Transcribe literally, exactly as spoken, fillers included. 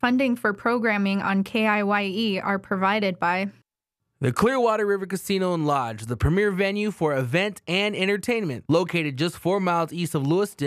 Funding for programming on K I Y E are provided by the Clearwater River Casino and Lodge, the premier venue for event and entertainment, located just four miles east of Lewiston.